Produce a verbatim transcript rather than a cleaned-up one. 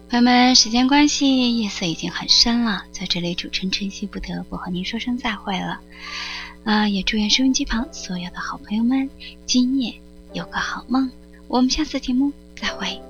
朋友们，时间关系，夜色已经很深了，在这里主持人晨曦不得不和您说声再会了。啊、呃，也祝愿收音机旁所有的好朋友们今夜有个好梦。我们下次节目再会。